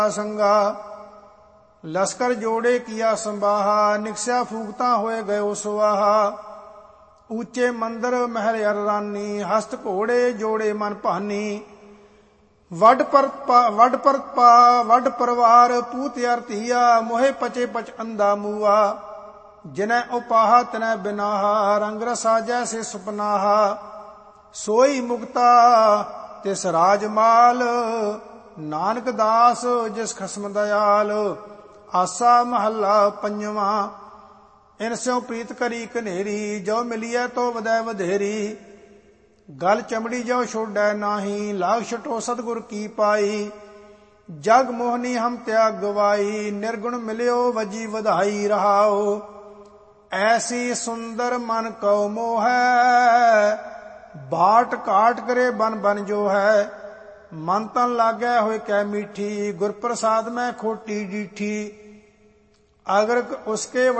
संगा। लश्कर जोड़े किया संबाहा, निकस्या फूकता होए गयो सुवाहा। ऊंचे मंदिर महल अर रानी, हस्त घोड़े जोड़े मन भानी। वड परवार पूत अर धीया, मोहे पचे पच अंधा मूआ। जिन्हें उपाहा तिन्हें बिनाहा, रंग रसा जैसे सुपनाहा। सोई मुक्ता तिस राजमाल, नानक दास जिस खसम दयाल। आसा महला पंजवा। इन स्यों प्रीत करी कनेरी, जो मिलिए तो वदै वधेरी। गल चमड़ी जो छोड़ै नाही, लाग छटो सतगुर की पाई। जग मोहनी हम त्याग गवाई, निर्गुण मिलियो वजी वधाई रहाओ। ऐसी सुंदर मन कौ मोहै, बाट काट करे बन बन जो है। मन तन लागै होए कै मीठी, गुर प्रसाद में खोटी डीठी। अगर उसके